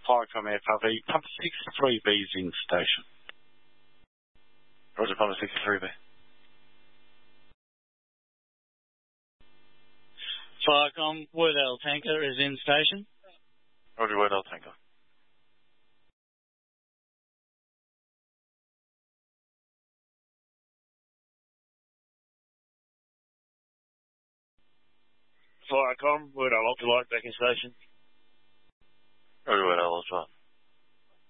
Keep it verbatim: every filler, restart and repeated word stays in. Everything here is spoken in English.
Firecom F R V, Pump sixty-three B is in station. Roger, Pump sixty-three B. Firecom, Woodell Tanker is in station. Roger, Woodell Tanker. Firecom, Woodell Ultralight back in station. Roger, Woodell Ultralight.